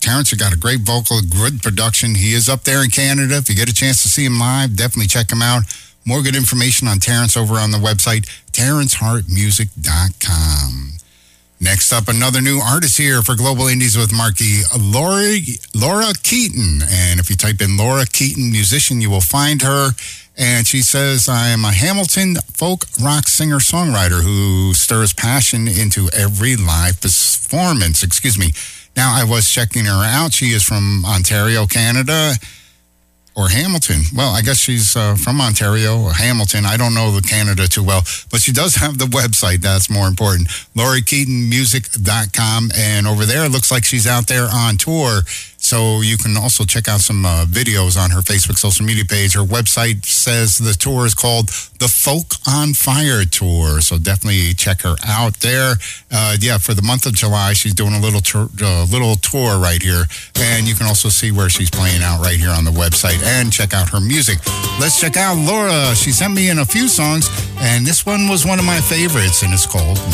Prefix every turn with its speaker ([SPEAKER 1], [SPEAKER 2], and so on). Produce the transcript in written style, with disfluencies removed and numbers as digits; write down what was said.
[SPEAKER 1] Terrence has got a great vocal, good production. He is up there in Canada. If you get a chance to see him live, definitely check him out. More good information on Terrence over on the website, terrencehartmusic.com. Next up, another new artist here for Global Indies with Marky, Laura Keaton. And if you type in Laura Keaton, musician, you will find her. And she says, I am a Hamilton folk rock singer-songwriter who stirs passion into every live performance. Now, I was checking her out. She is from Ontario, Canada. Or Hamilton. Well, I guess she's from Ontario or Hamilton. I don't know the Canada too well, but she does have the website. That's more important. LaurieKeatonMusic.com. And over there, it looks like she's out there on tour. So you can also check out some videos on her Facebook social media page. Her website says the tour is called the Folk on Fire Tour. So definitely check her out there. For the month of July, she's doing a little tour right here. And you can also see where she's playing out right here on the website and check out her music. Let's check out Laura. She sent me in a few songs, and this one was one of my favorites, and it's called